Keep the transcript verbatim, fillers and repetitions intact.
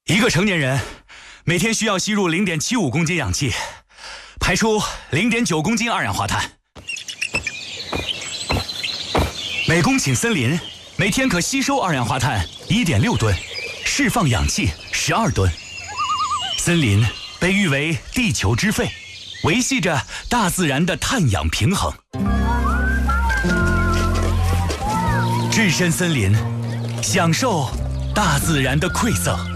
一个成年人每天需要吸入零点七五公斤氧气，排出零点九公斤二氧化碳。每公顷森林每天可吸收二氧化碳一点六吨，释放氧气十二吨。森林被誉为地球之肺，维系着大自然的碳氧平衡。置身森林，享受大自然的馈赠。